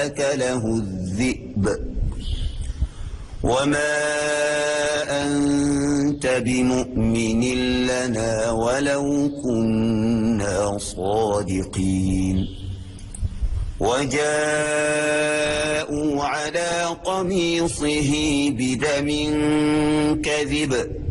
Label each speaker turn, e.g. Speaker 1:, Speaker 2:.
Speaker 1: فأكله الذئب وما أنت بمؤمن لنا ولو كنا صادقين وجاءوا على قميصه بدم كذب